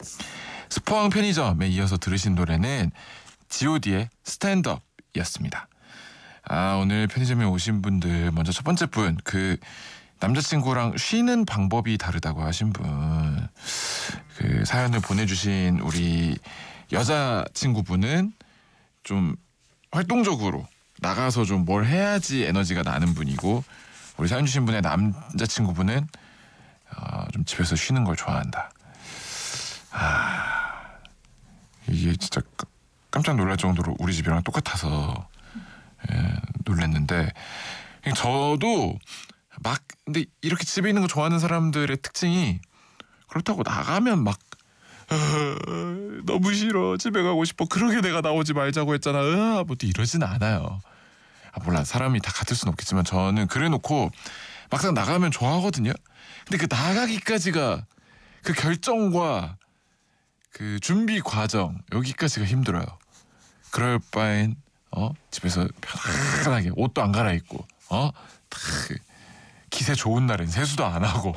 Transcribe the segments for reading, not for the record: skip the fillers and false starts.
스포왕 편의점에 이어서 들으신 노래는 G.O.D의 스탠드업이었습니다. 오늘 편의점에 오신 분들 먼저 첫 번째 분, 그 남자친구랑 쉬는 방법이 다르다고 하신 분, 그 사연을 보내주신 우리 여자친구분은 좀 활동적으로 나가서 좀 뭘 해야지 에너지가 나는 분이고, 우리 사연 주신 분의 남자친구분은 좀 집에서 쉬는 걸 좋아한다. 이게 진짜 깜짝 놀랄 정도로 우리 집이랑 똑같아서 놀랐는데, 저도 막 근데 이렇게 집에 있는 거 좋아하는 사람들의 특징이 그렇다고 나가면 막 너무 싫어, 집에 가고 싶어, 그러게 내가 나오지 말자고 했잖아, 뭐 또 이러진 않아요. 몰라, 사람이 다 같을 순 없겠지만 저는 그래놓고 막상 나가면 좋아하거든요. 근데 그 나가기까지가, 그 결정과 그 준비 과정, 여기까지가 힘들어요. 그럴 바엔 집에서 편안하게 옷도 안 갈아입고 기세 좋은 날엔 세수도 안 하고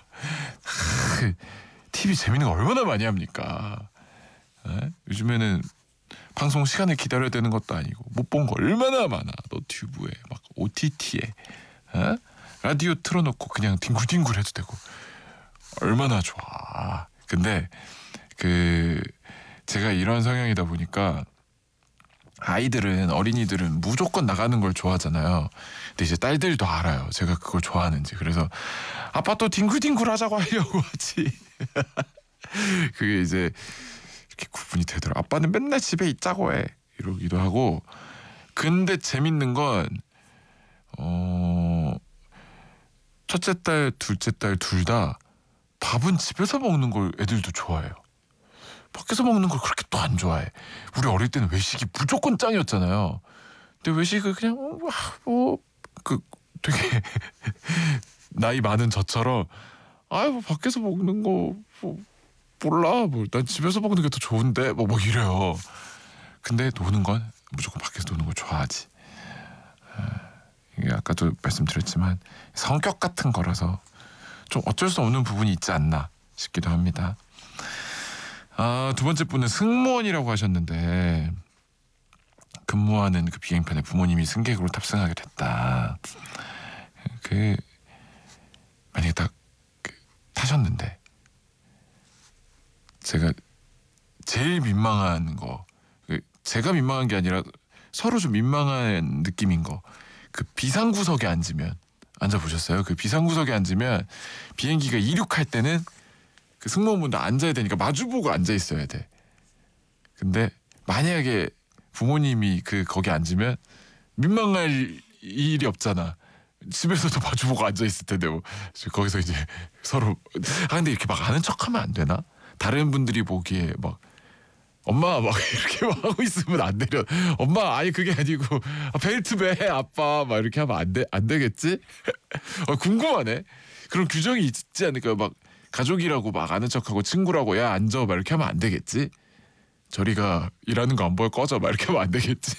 TV 재밌는 거 얼마나 많이 합니까? 요즘에는 방송 시간을 기다려야 되는 것도 아니고 못 본 거 얼마나 많아. 너튜브에 막 OTT에 라디오 틀어놓고 그냥 뒹굴뒹굴 해도 되고 얼마나 좋아. 근데 제가 이런 성향이다 보니까 어린이들은 무조건 나가는 걸 좋아하잖아요. 근데 이제 딸들도 알아요, 제가 그걸 좋아하는지. 그래서 아빠 또 뒹굴뒹굴 하자고 하려고 하지. 그게 이제 이렇게 구분이 되더라. 아빠는 맨날 집에 있자고 해, 이러기도 하고. 근데 재밌는 건 첫째 딸, 둘째 딸 둘 다 밥은 집에서 먹는 걸 애들도 좋아해요. 밖에서 먹는 걸 그렇게 또 안 좋아해. 우리 어릴 때는 외식이 무조건 짱이었잖아요. 근데 외식을 그냥 되게 나이 많은 저처럼 뭐 밖에서 먹는 거 몰라, 난 집에서 먹는 게 더 좋은데 뭐 이래요. 근데 노는 건 무조건 밖에서 노는 걸 좋아하지. 이게 아까도 말씀드렸지만 성격 같은 거라서 좀 어쩔 수 없는 부분이 있지 않나 싶기도 합니다. 두 번째 분은 승무원이라고 하셨는데, 근무하는 그 비행편에 부모님이 승객으로 탑승하게 됐다. 만약에 딱 타셨는데 제가 제일 민망한 거, 제가 민망한 게 아니라 서로 좀 민망한 느낌인 거, 그 비상구석에 앉아보셨어요? 그 비상구석에 앉으면 비행기가 이륙할 때는 그 승무원분도 앉아야 되니까 마주보고 앉아 있어야 돼. 근데 만약에 부모님이 거기 앉으면 민망할 일이 없잖아. 집에서도 마주보고 앉아 있을 텐데 거기서 이제 서로 근데 이렇게 막 아는 척하면 안 되나? 다른 분들이 보기에 막 엄마 막 이렇게 막 하고 있으면 안 되려. 엄마 아니 그게 아니고 벨트 매 아빠 막 이렇게 하면 안 되겠지? 궁금하네. 그런 규정이 있지 않을까요? 막 가족이라고 막 아는 척하고 친구라고 야 앉아 막 이렇게 하면 안 되겠지? 저리가 일하는 거 안 보여 꺼져 막 이렇게 하면 안 되겠지?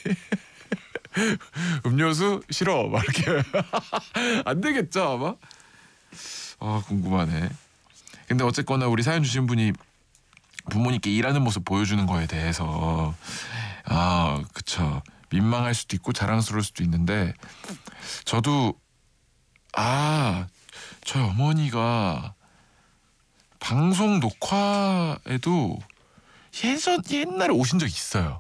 음료수 싫어 막 이렇게 안 되겠죠 아마? 궁금하네. 근데 어쨌거나 우리 사연 주신 분이 부모님께 일하는 모습 보여주는 거에 대해서 그쵸, 민망할 수도 있고 자랑스러울 수도 있는데, 저도 저희 어머니가 방송 녹화에도 옛날에 오신 적 있어요.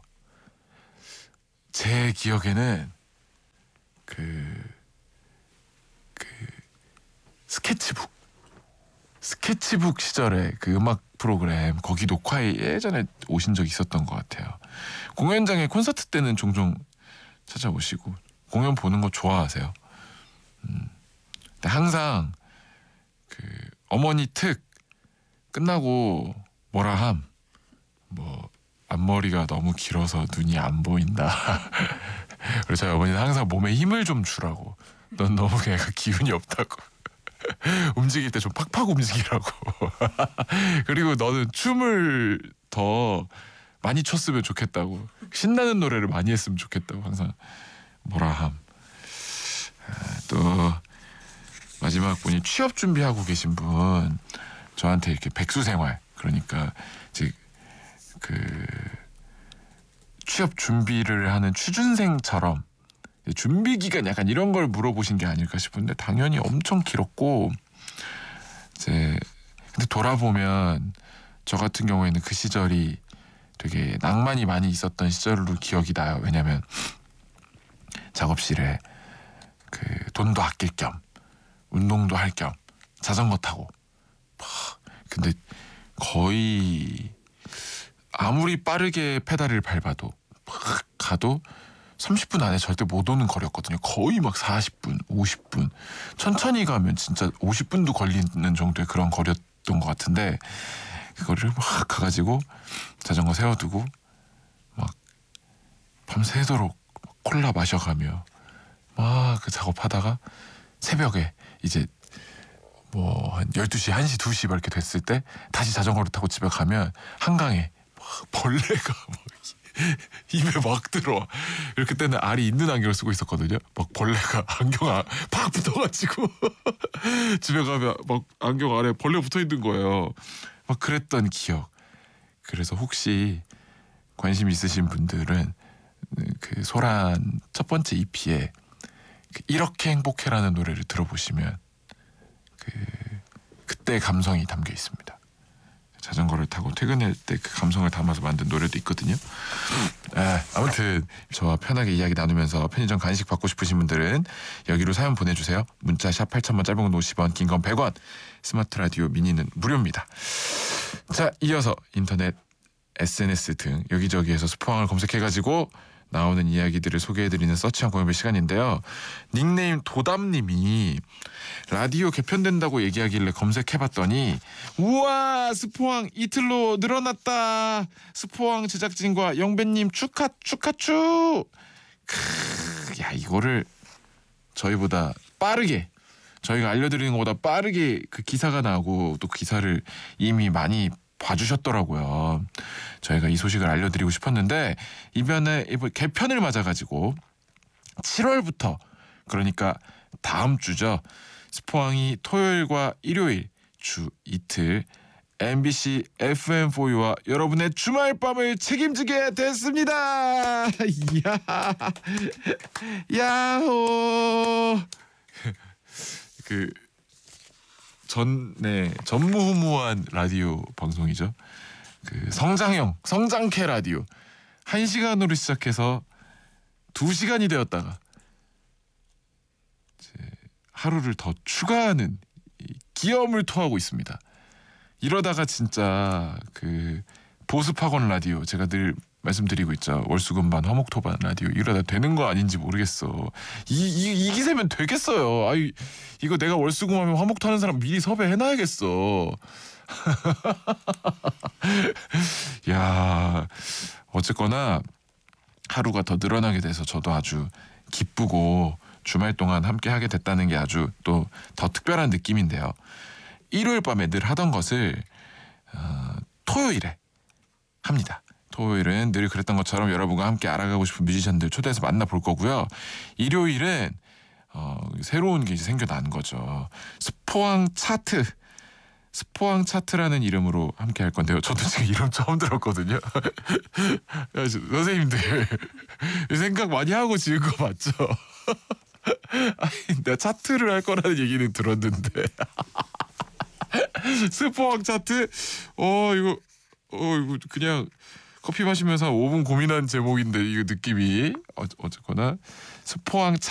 제 기억에는 스케치북 시절에 그 음악 프로그램 거기 녹화에 예전에 오신 적 있었던 것 같아요. 공연장에 콘서트 때는 종종 찾아오시고 공연 보는 거 좋아하세요. 근데 항상 어머니 특 끝나고 뭐라 앞머리가 너무 길어서 눈이 안 보인다. 그래서 저희 어머니는 항상 몸에 힘을 좀 주라고. 넌 너무 애가 기운이 없다고. 움직일 때 좀 팍팍 움직이라고. 그리고 너는 춤을 더 많이 췄으면 좋겠다고. 신나는 노래를 많이 했으면 좋겠다고 항상 또 마지막 분이 취업 준비하고 계신 분, 저한테 이렇게 백수생활, 그러니까 이제 그 취업 준비를 하는 취준생처럼 준비 기간 약간 이런 걸 물어보신 게 아닐까 싶은데 당연히 엄청 길었고 이제 근데 돌아보면 저 같은 경우에는 그 시절이 되게 낭만이 많이 있었던 시절로 기억이 나요. 왜냐면 작업실에 그 돈도 아낄 겸 운동도 할 겸 자전거 타고 근데 거의 아무리 빠르게 페달을 밟아도 막 가도 30분 안에 절대 못 오는 거리였거든요. 거의 막 40분, 50분. 천천히 가면 진짜 50분도 걸리는 정도의 그런 거리였던 것 같은데 그거를 막 가가지고 자전거 세워두고 막 밤새도록 콜라 마셔가며 막 그 작업하다가 새벽에 이제 뭐 한 12시, 1시, 2시 막 이렇게 됐을 때 다시 자전거를 타고 집에 가면 한강에 막 벌레가 막 입에 막 들어와. 이렇게 때는 알이 있는 안경을 쓰고 있었거든요. 막 벌레가 안경 팍 붙어가지고 집에 가면 막 안경 아래 벌레 붙어 있는 거예요. 막 그랬던 기억. 그래서 혹시 관심 있으신 분들은 그 소란 첫 번째 EP에 이렇게 행복해라는 노래를 들어보시면 그때 감성이 담겨 있습니다. 자전거를 타고 퇴근할 때 그 감성을 담아서 만든 노래도 있거든요. 아무튼 저와 편하게 이야기 나누면서 편의점 간식 받고 싶으신 분들은 여기로 사연 보내주세요. 문자 샵 8000번, 짧은 건 50원, 긴 건 100원, 스마트 라디오 미니는 무료입니다. 자, 이어서 인터넷, SNS 등 여기저기에서 스포왕을 검색해가지고 나오는 이야기들을 소개해드리는 서치형 공유의 시간인데요. 닉네임 도담님이 라디오 개편된다고 얘기하길래 검색해봤더니 우와 스포왕 이틀로 늘어났다. 스포왕 제작진과 영배님 축하. 야 이거를 저희보다 빠르게 저희가 알려드리는 것보다 빠르게 그 기사가 나오고 또 기사를 이미 많이 봐주셨더라고요. 저희가 이 소식을 알려드리고 싶었는데 이번에 개편을 맞아가지고 7월부터 그러니까 다음 주죠. 스포왕이 토요일과 일요일 주 이틀 MBC FM4U와 여러분의 주말 밤을 책임지게 됐습니다. 야호. 전무후무한 라디오 방송이죠. 그 성장캐 라디오 1시간으로 시작해서 2시간이 되었다가 이제 하루를 더 추가하는 기염을 토하고 있습니다. 이러다가 진짜 그 보습학원 라디오 제가 늘 말씀드리고 있죠. 월수금반 화목토반 라디오 이러다 되는 거 아닌지 모르겠어. 이 기세면 되겠어요. 이거 내가 월수금하면 화목 타는 사람 미리 섭외해놔야겠어. 야 어쨌거나 하루가 더 늘어나게 돼서 저도 아주 기쁘고 주말 동안 함께 하게 됐다는 게 아주 또 더 특별한 느낌인데요. 일요일 밤에 늘 하던 것을 토요일에 합니다. 토요일은 늘 그랬던 것처럼 여러분과 함께 알아가고 싶은 뮤지션들 초대해서 만나볼 거고요. 일요일은 새로운 게 이제 생겨난 거죠. 스포왕 차트라는 이름으로 함께 할 건데요. 저도 지금 이름 처음 들었거든요. 선생님들 생각 많이 하고 지은 거 맞죠? 내가 차트를 할 거라는 얘기는 들었는데 스포왕 차트? 이거 그냥 커피 마시면서 한 5분 고민한 제목인데 이거 느낌이 어쨌거나 스포왕